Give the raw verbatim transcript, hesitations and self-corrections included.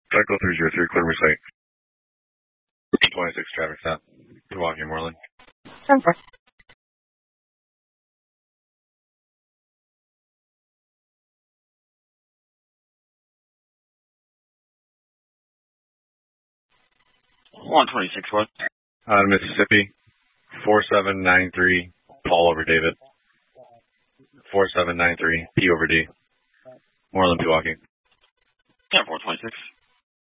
Echo three zero three, clear site. twenty-six traffic stop. Milwaukee, Moreland. ten four. one twenty-six what? Uh, Mississippi. four seven nine three, Paul over David. four seven nine three, P over D. Moreland, Milwaukee. ten four twenty-six.